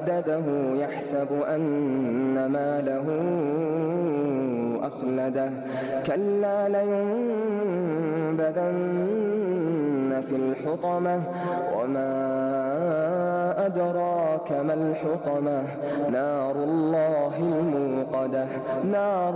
فعدده يحسب أن ماله أخلده كلا لينبذن في الحطمة وما أدراك ما الحطمة نار الله الموقدة